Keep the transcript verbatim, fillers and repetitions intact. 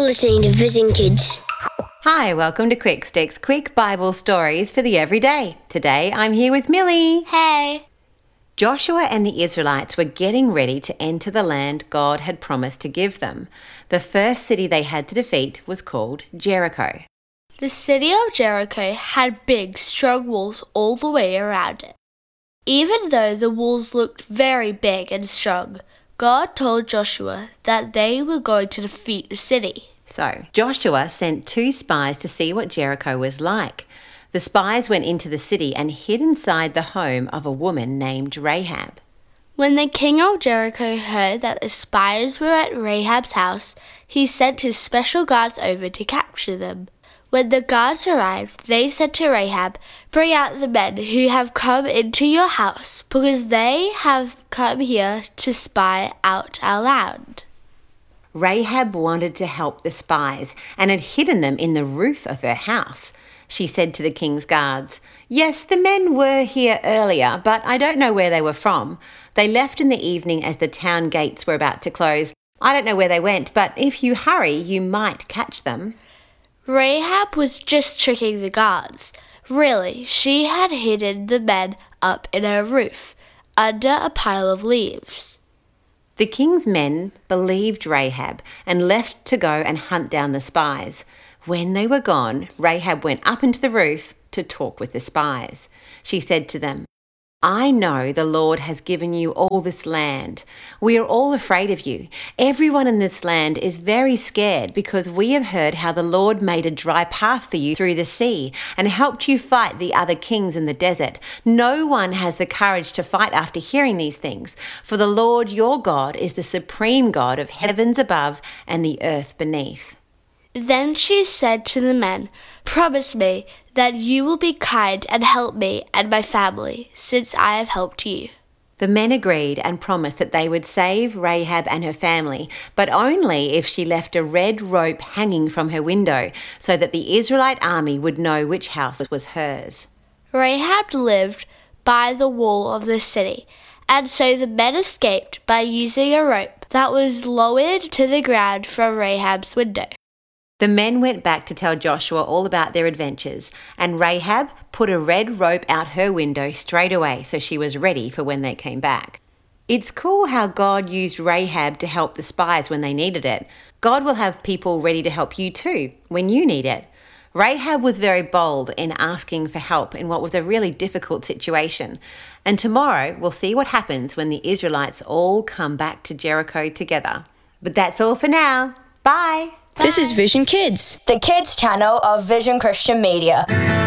listening to Vision Kids. Hi, welcome to Quick Sticks, quick Bible stories for the everyday. Today I'm here with Millie. Hey. Joshua and the Israelites were getting ready to enter the land God had promised to give them. The first city they had to defeat was called Jericho. The city of Jericho had big, strong walls all the way around it. Even though the walls looked very big and strong, God told Joshua that they were going to defeat the city. So Joshua sent two spies to see what Jericho was like. The spies went into the city and hid inside the home of a woman named Rahab. When the king of Jericho heard that the spies were at Rahab's house, he sent his special guards over to capture them. When the guards arrived, they said to Rahab, "Bring out the men who have come into your house, because they have come here to spy out our land." Rahab wanted to help the spies and had hidden them in the roof of her house. She said to the king's guards, "Yes, the men were here earlier, but I don't know where they were from. They left in the evening as the town gates were about to close. I don't know where they went, but if you hurry, you might catch them." Rahab was just tricking the guards. Really, she had hidden the men up in her roof, under a pile of leaves. The king's men believed Rahab and left to go and hunt down the spies. When they were gone, Rahab went up into the roof to talk with the spies. She said to them, "I know the Lord has given you all this land. We are all afraid of you. Everyone in this land is very scared because we have heard how the Lord made a dry path for you through the sea and helped you fight the other kings in the desert. No one has the courage to fight after hearing these things, for the Lord your God is the supreme God of heavens above and the earth beneath." Then she said to the men, "Promise me that you will be kind and help me and my family, since I have helped you." The men agreed and promised that they would save Rahab and her family, but only if she left a red rope hanging from her window so that the Israelite army would know which house was hers. Rahab lived by the wall of the city, and so the men escaped by using a rope that was lowered to the ground from Rahab's window. The men went back to tell Joshua all about their adventures, and Rahab put a red rope out her window straight away so she was ready for when they came back. It's cool how God used Rahab to help the spies when they needed it. God will have people ready to help you too when you need it. Rahab was very bold in asking for help in what was a really difficult situation. And tomorrow we'll see what happens when the Israelites all come back to Jericho together. But that's all for now. Bye! This is Vision Kids, the kids channel of Vision Christian Media.